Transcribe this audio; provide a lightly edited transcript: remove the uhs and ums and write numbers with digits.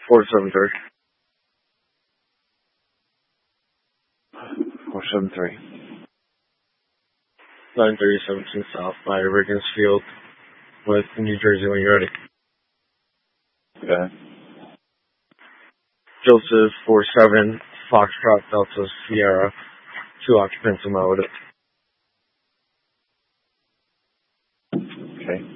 473. 473. 93017 South by Riggins Field with New Jersey when you're ready. Okay. Joseph 47 Foxtrot Delta Sierra. 2 occupants in my order. Okay.